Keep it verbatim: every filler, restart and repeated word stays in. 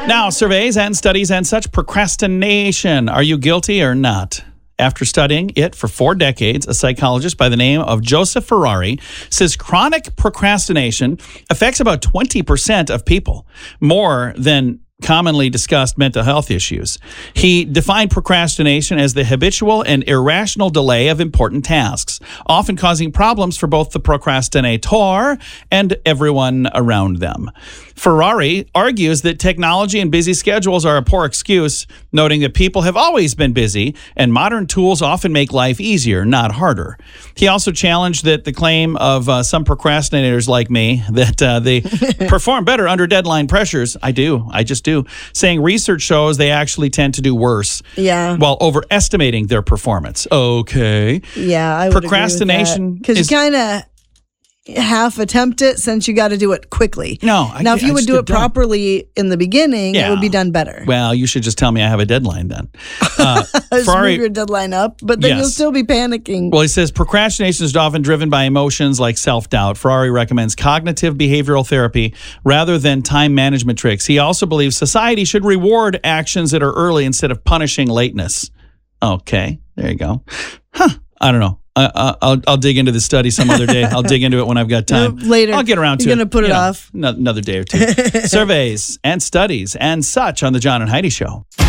Now, surveys and studies and such procrastination. Are you guilty or not? After studying it for four decades, a psychologist by the name of Joseph Ferrari says chronic procrastination affects about twenty percent of people, more than commonly discussed mental health issues. He defined procrastination as the habitual and irrational delay of important tasks, often causing problems for both the procrastinator and everyone around them. Ferrari argues that technology and busy schedules are a poor excuse, noting that people have always been busy and modern tools often make life easier, not harder. He also challenged that the claim of uh, some procrastinators like me that uh, they perform better under deadline pressures. I do. I just do. Saying research shows they actually tend to do worse. Yeah. While overestimating their performance. Okay. Yeah, I would Procrastination because you kind of half attempt it since you got to do it quickly. No. I, now, if you I would just do it don't. properly in the beginning, Yeah. it would be done better. Well, you should just tell me I have a deadline then. Uh, Just Ferrari, move your deadline up, but then Yes. you'll still be panicking. Well, he says procrastination is often driven by emotions like self-doubt. Ferrari recommends cognitive behavioral therapy rather than time management tricks. He also believes society should reward actions that are early instead of punishing lateness. Okay, there you go. Huh, I don't know. I, I, I'll, I'll dig into the study some other day. I'll dig into it when I've got time. No, later. I'll get around to You're it. gonna put you it know, off. no- Another day or two. Surveys and studies and such on the John and Heidi Show.